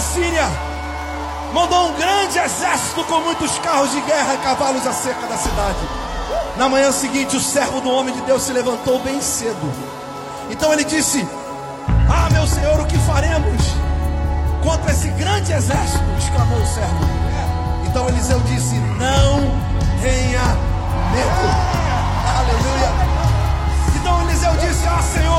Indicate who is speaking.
Speaker 1: Síria mandou um grande exército com muitos carros de guerra e cavalos acerca da cidade. Na manhã seguinte, o servo do homem de Deus se levantou bem cedo. Então ele disse: ah, meu senhor, o que faremos contra esse grande exército? Exclamou o servo. Então Eliseu disse: não tenha medo. Aleluia. Então Eliseu disse: ah, Senhor,